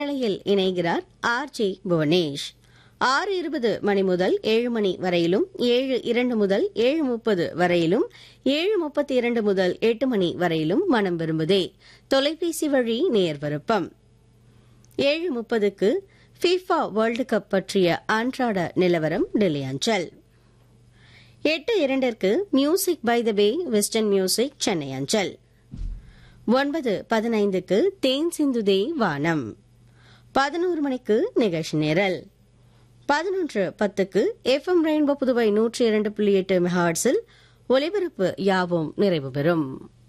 வேளையில் இணைகிறார் ஆர்ஜே புவனேஷ். 6:20 மணி முதல் 7 மணி வரையிலும், 7:02 முதல் 7:30 வரையிலும், 7:32 முதல் 8 மணி வரையிலும் மனம் விரும்புதே தொலைபேசி வழி நேர் விருப்பம். 7:30க்கு FIFA வேர்ல்டு கப் பற்றிய அன்றாட நிலவரம் டெல்லி அஞ்சல். 8:02ற்கு music by the pay western music Chennai அஞ்சல். 9:15க்கு தேன் சிந்துதே வானம். 11 மணிக்கு நிகழ்ச்சி நேரல். 11:10க்கு FM ரெயின்போ புதுவை 102.8 மெகாஹெர்ட்ஸில் ஒலிபரப்பு யாவும் நிறைவு பெறும்.